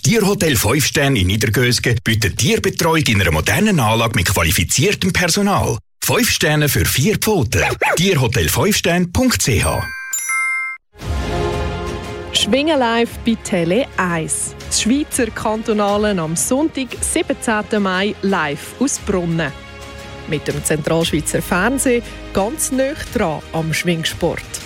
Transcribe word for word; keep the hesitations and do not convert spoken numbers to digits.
Tierhotel fünf Sterne in Niedergösgen bietet Tierbetreuung in einer modernen Anlage mit qualifiziertem Personal. fünf Sterne für vier Pfoten. tierhotel fünf sterne punkt c h. Schwingen live bei Tele eins. Das Schweizer Kantonale am Sonntag, siebzehnten Mai, live aus Brunnen. Mit dem Zentralschweizer Fernsehen ganz nah dran am Schwingsport.